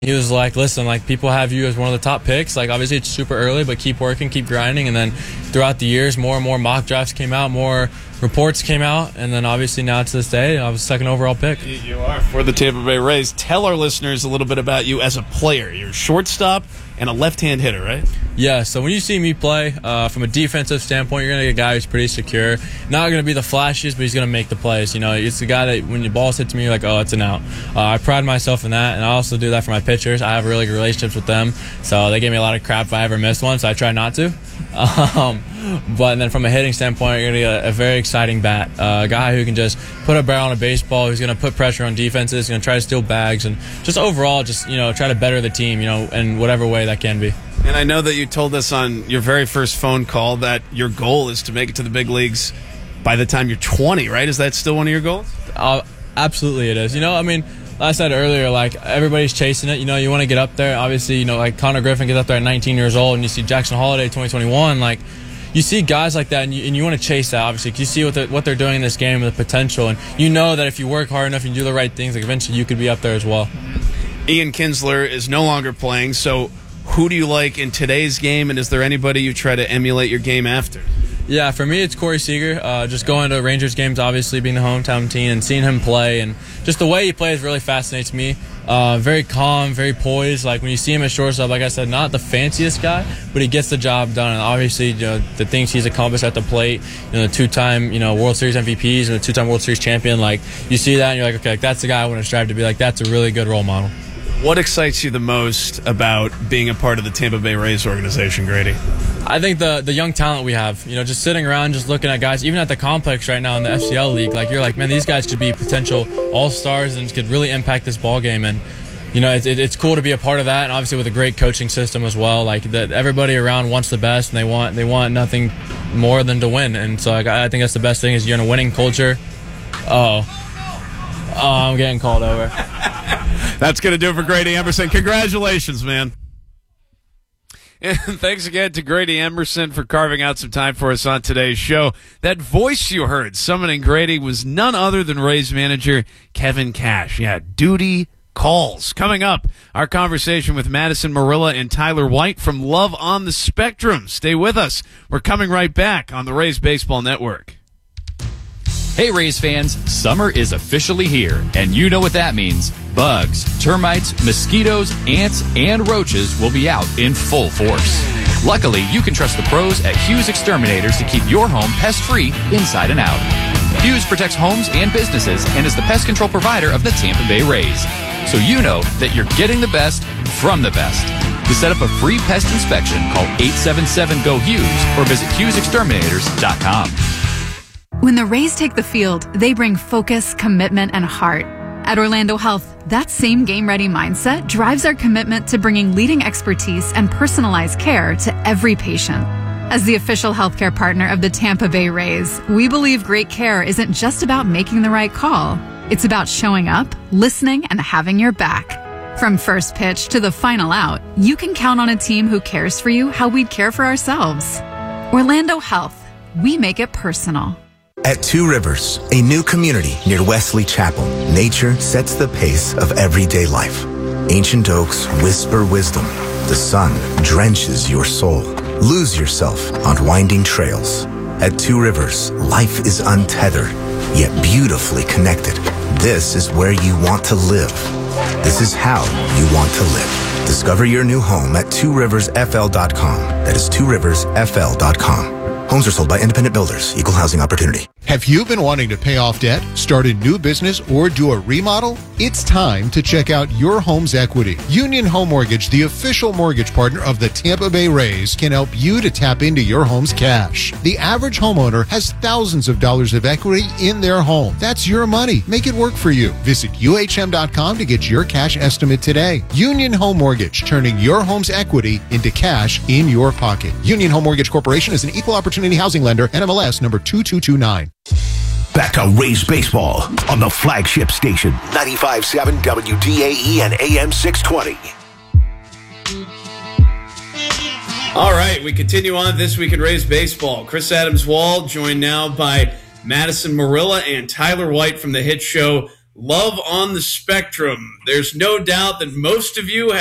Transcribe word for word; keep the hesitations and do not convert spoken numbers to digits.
He was like, listen, like people have you as one of the top picks. Like obviously it's super early, but keep working, keep grinding. And then throughout the years, more and more mock drafts came out, more reports came out. And then obviously now to this day, I was second overall pick. You are for the Tampa Bay Rays. Tell our listeners a little bit about you as a player. You're a shortstop and a left-hand hitter, right? Yeah, so when you see me play, uh, from a defensive standpoint, you're going to get a guy who's pretty secure. Not going to be the flashiest, but he's going to make the plays. You know, it's the guy that when your ball's hit to me, you're like, oh, it's an out. Uh, I pride myself in that, and I also do that for my pitchers. I have really good relationships with them, so they give me a lot of crap if I ever miss one, so I try not to. Um, but then from a hitting standpoint, you're going to get a, a very exciting bat. Uh, a guy who can just put a barrel on a baseball, who's going to put pressure on defenses, going to try to steal bags, and just overall just, you know, try to better the team, you know, in whatever way that can be. And I know that you told us on your very first phone call that your goal is to make it to the big leagues by the time you're twenty, right? Is that still one of your goals? Uh, absolutely it is. You know, I mean, like I said earlier, like everybody's chasing it. You know, you want to get up there. Obviously, you know, like Connor Griffin gets up there at nineteen years old, and you see Jackson Holliday twenty twenty-one. Like, you see guys like that, and you, and you want to chase that, obviously, because you see what, the, what they're doing in this game and the potential. And you know that if you work hard enough and you do the right things, like eventually you could be up there as well. Ian Kinsler is no longer playing, so who do you like in today's game, and is there anybody you try to emulate your game after? Yeah, for me, it's Corey Seager. Uh, just going to Rangers games, obviously, being the hometown team and seeing him play. And just the way he plays really fascinates me. Uh, very calm, very poised. Like, when you see him at shortstop, like I said, not the fanciest guy, but he gets the job done. And obviously, you know, the things he's accomplished at the plate, you know, the two-time, you know, World Series M V Ps and the two-time World Series champion, like, you see that and you're like, okay, like, that's the guy I want to strive to be. Like, that's a really good role model. What excites you the most about being a part of the Tampa Bay Rays organization, Grady? I think the the young talent we have, you know, just sitting around, just looking at guys, even at the complex right now in the F C L league, like you're like, man, these guys could be potential all-stars and could really impact this ball game. And, you know, it's, it, it's cool to be a part of that. And obviously with a great coaching system as well, like that everybody around wants the best and they want, they want nothing more than to win. And so like, I think that's the best thing is you're in a winning culture. Oh, oh, I'm getting called over. That's going to do it for Grady Emerson. Congratulations, man. And thanks again to Grady Emerson for carving out some time for us on today's show. That voice you heard summoning Grady was none other than Rays manager Kevin Cash. Yeah, duty calls. Coming up, our conversation with Madison Marilla and Tyler White from Love on the Spectrum. Stay with us. We're coming right back on the Rays Baseball Network. Hey Rays fans, summer is officially here, and you know what that means. Bugs, termites, mosquitoes, ants, and roaches will be out in full force. Luckily, you can trust the pros at Hughes Exterminators to keep your home pest-free inside and out. Hughes protects homes and businesses and is the pest control provider of the Tampa Bay Rays. So you know that you're getting the best from the best. To set up a free pest inspection, call eight seven seven, G O, HUGHES or visit Hughes Exterminators dot com. When the Rays take the field, they bring focus, commitment, and heart. At Orlando Health, that same game-ready mindset drives our commitment to bringing leading expertise and personalized care to every patient. As the official healthcare partner of the Tampa Bay Rays, we believe great care isn't just about making the right call. It's about showing up, listening, and having your back. From first pitch to the final out, you can count on a team who cares for you how we'd care for ourselves. Orlando Health, we make it personal. At Two Rivers, a new community near Wesley Chapel, nature sets the pace of everyday life. Ancient oaks whisper wisdom. The sun drenches your soul. Lose yourself on winding trails. At Two Rivers, life is untethered, yet beautifully connected. This is where you want to live. This is how you want to live. Discover your new home at two rivers f l dot com. That is two rivers f l dot com. Homes are sold by independent builders. Equal housing opportunity. Have you been wanting to pay off debt, start a new business, or do a remodel? It's time to check out Your Home's Equity. Union Home Mortgage, the official mortgage partner of the Tampa Bay Rays, can help you to tap into your home's cash. The average homeowner has thousands of dollars of equity in their home. That's your money. Make it work for you. Visit U H M dot com to get your cash estimate today. Union Home Mortgage, turning your home's equity into cash in your pocket. Union Home Mortgage Corporation is an equal opportunity housing lender, N M L S number two two two nine. Back to Rays Baseball on the flagship station, ninety-five point seven W D A E and A M six twenty. All right, we continue on this week in Rays Baseball. Chris Adams-Wall joined now by Madison Marilla and Tyler White from the hit show Love on the Spectrum. There's no doubt that most of you have